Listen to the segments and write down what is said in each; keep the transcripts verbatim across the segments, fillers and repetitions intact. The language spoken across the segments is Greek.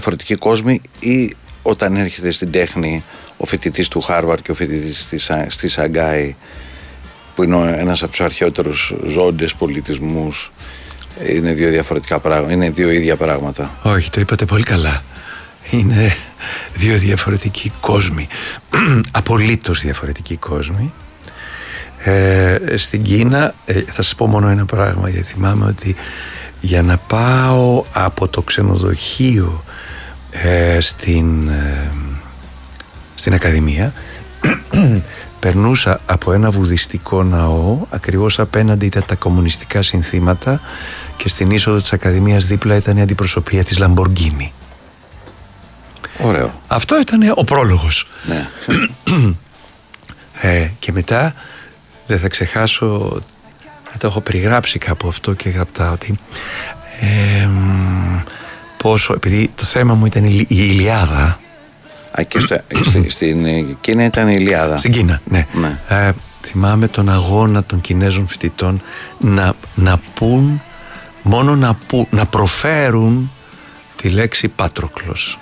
διαφορετικοί κόσμοι, ή όταν έρχεται στην τέχνη ο φοιτητής του Χάρβαρντ και ο φοιτητής στη Σαγκάη, που είναι ένας από τους αρχαιότερους ζώντες πολιτισμούς, είναι δύο διαφορετικά πράγματα, είναι δύο ίδια πράγματα? Όχι, το είπατε πολύ καλά. Είναι δύο διαφορετικοί κόσμοι. Απολύτως διαφορετικοί κόσμοι. Ε, στην Κίνα, ε, θα σας πω μόνο ένα πράγμα, γιατί θυμάμαι ότι για να πάω από το ξενοδοχείο ε, στην, ε, στην Ακαδημία περνούσα από ένα βουδιστικό ναό, ακριβώς απέναντι ήταν τα κομμουνιστικά συνθήματα και στην είσοδο της Ακαδημίας δίπλα ήταν η αντιπροσωπεία της Λαμποργκίνι. Ωραίο. Αυτό ήταν ο πρόλογος. Ναι. ε, και μετά δεν θα ξεχάσω, θα το έχω περιγράψει κάπου αυτό και γραπτά, ότι ε, πόσο, επειδή το θέμα μου ήταν η, η Ηλιάδα. Α, και στο, στη, στην Κίνα ήταν η Ηλιάδα. Στην Κίνα, ναι, ναι. Ε, θυμάμαι τον αγώνα των Κινέζων φοιτητών να, να πούν, μόνο να, που, να προφέρουν τη λέξη Πάτροκλος.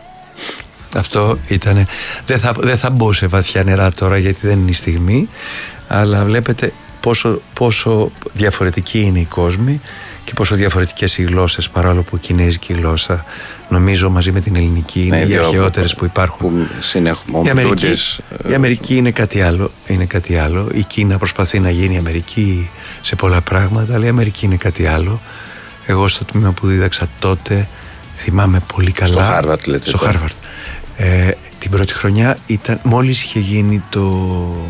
Αυτό ήταν. Δεν θα, δεν θα μπω σε βαθιά νερά τώρα, γιατί δεν είναι η στιγμή, αλλά βλέπετε πόσο, πόσο διαφορετικοί είναι οι κόσμοι και πόσο διαφορετικές οι γλώσσες, παρόλο που η κινέζικη γλώσσα, νομίζω, μαζί με την ελληνική, είναι οι αρχαιότερες που υπάρχουν. Που η, Αμερική, η Αμερική είναι κάτι άλλο, είναι κάτι άλλο. Η Κίνα προσπαθεί να γίνει η Αμερική σε πολλά πράγματα, αλλά η Αμερική είναι κάτι άλλο. Εγώ στο τμήμα που δίδαξα τότε, θυμάμαι πολύ καλά. Στο Χάρβαρντ, λέτε. Στο Χάρβαρντ. Ε, την πρώτη χρονιά ήταν, μόλις είχε γίνει το,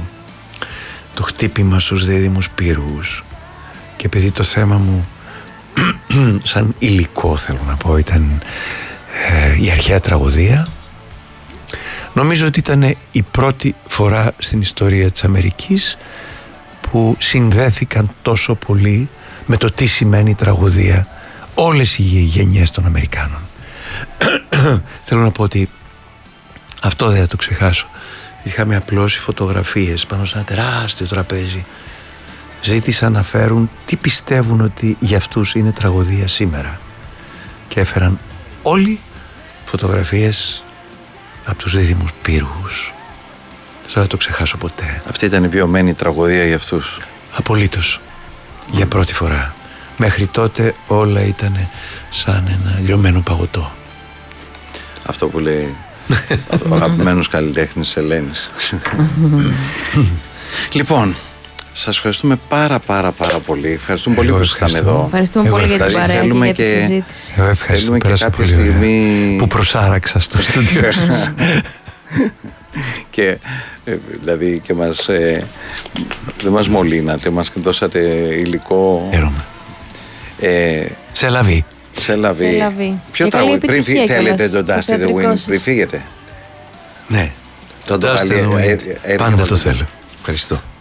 το χτύπημα στους δίδυμους πύργους, και επειδή το θέμα μου σαν υλικό, θέλω να πω, ήταν ε, η αρχαία τραγωδία, νομίζω ότι ήταν η πρώτη φορά στην ιστορία της Αμερικής που συνδέθηκαν τόσο πολύ με το τι σημαίνει τραγωδία όλες οι γενιές των Αμερικάνων. Θέλω να πω ότι αυτό δεν θα το ξεχάσω. Είχαμε απλώσει φωτογραφίες πάνω σε ένα τεράστιο τραπέζι. Ζήτησαν να φέρουν τι πιστεύουν ότι για αυτούς είναι τραγωδία σήμερα. Και έφεραν όλοι φωτογραφίες από τους δίδυμους πύργους. Δεν θα το ξεχάσω ποτέ. Αυτή ήταν η βιωμένη τραγωδία για αυτούς. Απολύτως. Mm. Για πρώτη φορά. Μέχρι τότε όλα ήταν σαν ένα λιωμένο παγωτό. Αυτό που λέει ο αγαπημένος καλλιτέχνης της Ελένης. Λοιπόν, σας ευχαριστούμε πάρα πάρα πάρα πολύ. Ευχαριστούμε πολύ που ήσασταν εδώ. Ευχαριστούμε πολύ για την παρέα και για τη συζήτηση. Εγώ ευχαριστούμε και κάποια στιγμή που προσάραξα στο στούντιο σας. Και δηλαδή και μας ε, δεν μας μολύνατε, μας δώσατε υλικό. Χαίρομαι. Ε, σε λαβή. Σε λαβή. Ποιο τραγούδι, πριν φύγετε, θέλετε τον Dusty the Wind, πριν φύγετε? Ναι, τον Dusty the Wind, πάντα το θέλω. Ευχαριστώ.